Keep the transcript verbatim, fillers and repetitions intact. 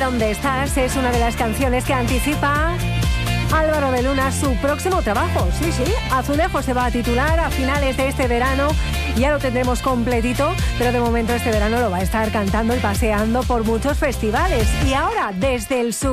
¿Dónde estás? Es una de las canciones que anticipa Álvaro de Luna su próximo trabajo. Sí, sí, Azulejos se va a titular a finales de este verano. Ya lo tendremos completito, pero de momento este verano lo va a estar cantando y paseando por muchos festivales. Y ahora, desde el sur.